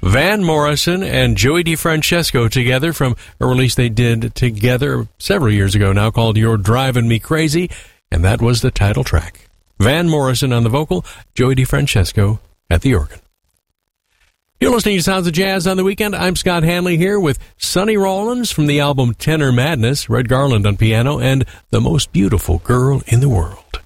Van Morrison and Joey DeFrancesco together from a release they did together several years ago now called You're Driving Me Crazy, and that was the title track. Van Morrison on the vocal, Joey DeFrancesco at the organ. You're listening to Sounds of Jazz on the Weekend. I'm Scott Hanley here with Sonny Rollins from the album Tenor Madness, Red Garland on piano, and The Most Beautiful Girl in the World.